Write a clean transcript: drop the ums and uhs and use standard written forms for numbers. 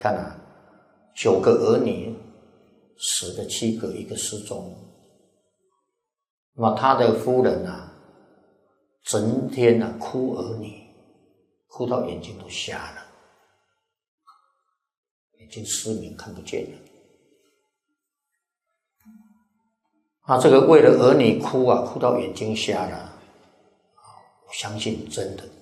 看啊，9个儿女死了7个，一个失踪。那么他的夫人啊，整天啊哭儿女，哭到眼睛都瞎了，眼睛失明看不见了。这个为了儿女哭啊，哭到眼睛瞎了，我相信真的。